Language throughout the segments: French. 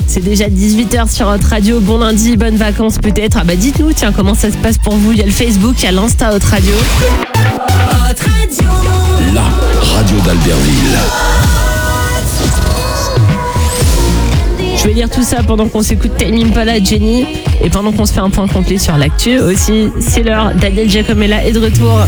C'est déjà 18h sur Hot Radio. Bon lundi, bonnes vacances peut-être. Ah bah dites-nous, tiens, comment ça se passe pour vous? Il y a le Facebook, il y a l'Insta Hot Radio. Hot Radio. La radio d'Albertville. Je vais lire tout ça pendant qu'on s'écoute Tame Impala, Jenny, et pendant qu'on se fait un point complet sur l'actu aussi. C'est l'heure, Daniel Giacomella est de retour.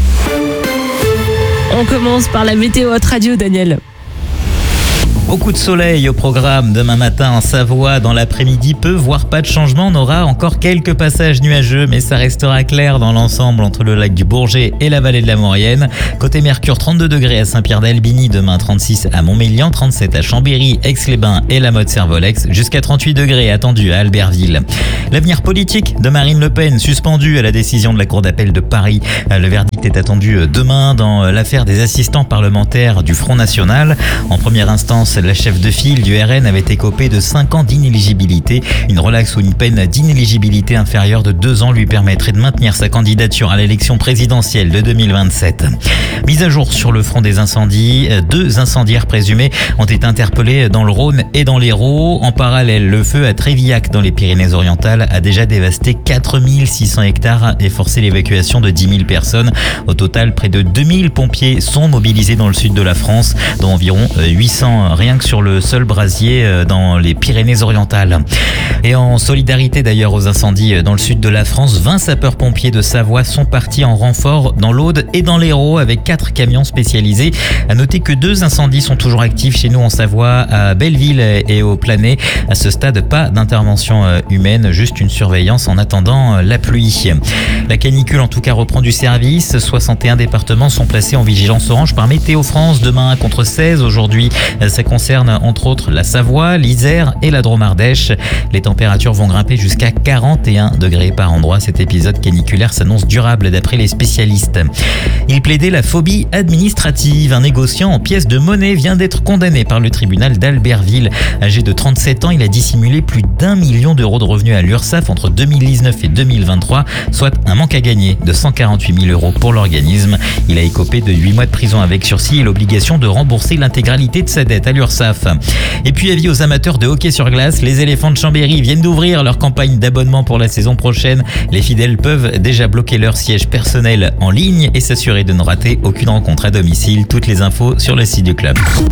On commence par la météo Hot Radio, Daniel. Beaucoup de soleil au programme demain matin en Savoie. Dans l'après-midi, peu voire pas de changement. On aura encore quelques passages nuageux, mais ça restera clair dans l'ensemble entre le lac du Bourget et la vallée de la Maurienne. Côté Mercure, 32 degrés à Saint-Pierre-d'Albigny, demain 36 à Montmélian, 37 à Chambéry, Aix-les-Bains et la Motte-Servolex, jusqu'à 38 degrés attendus à Albertville. L'avenir politique de Marine Le Pen suspendu à la décision de la Cour d'appel de Paris. Le verdict est attendu demain dans l'affaire des assistants parlementaires du Front National. En première instance, la chef de file du RN avait écopé de 5 ans d'inéligibilité. Une relaxe ou une peine d'inéligibilité inférieure de 2 ans lui permettrait de maintenir sa candidature à l'élection présidentielle de 2027. Mise à jour sur le front des incendies. 2 incendiaires présumés ont été interpellés dans le Rhône et dans l'Hérault. En parallèle, le feu à Trévillac dans les Pyrénées-Orientales a déjà dévasté 4600 hectares et forcé l'évacuation de 10 000 personnes. Au total, près de 2000 pompiers sont mobilisés dans le sud de la France, dont environ 800 rien que sur le seul brasier dans les Pyrénées-Orientales. Et en solidarité d'ailleurs aux incendies dans le sud de la France, 20 sapeurs-pompiers de Savoie sont partis en renfort dans l'Aude et dans l'Hérault avec 4 camions spécialisés. À noter que 2 incendies sont toujours actifs chez nous en Savoie, à Belleville et au Planay. À ce stade, pas d'intervention humaine, juste une surveillance en attendant la pluie. La canicule en tout cas reprend du service. 61 départements sont placés en vigilance orange par Météo France demain contre 16 aujourd'hui. Ça concerne entre autres la Savoie, l'Isère et la Drôme-Ardèche. Les températures vont grimper jusqu'à 41 degrés par endroit. Cet épisode caniculaire s'annonce durable d'après les spécialistes. Il plaidait la phobie administrative. Un négociant en pièces de monnaie vient d'être condamné par le tribunal d'Albertville. Âgé de 37 ans, il a dissimulé plus d'1 million d'euros de revenus à l'URSSAF entre 2019 et 2023, soit un manque à gagner de 148 000 euros pour l'organisme. Il a écopé de 8 mois de prison avec sursis et l'obligation de rembourser l'intégralité de sa dette à l'URSSAF. Et puis avis aux amateurs de hockey sur glace, les éléphants de Chambéry viennent d'ouvrir leur campagne d'abonnement pour la saison prochaine. Les fidèles peuvent déjà bloquer leur siège personnel en ligne et s'assurer de ne rater aucune rencontre à domicile. Toutes les infos sur le site du club.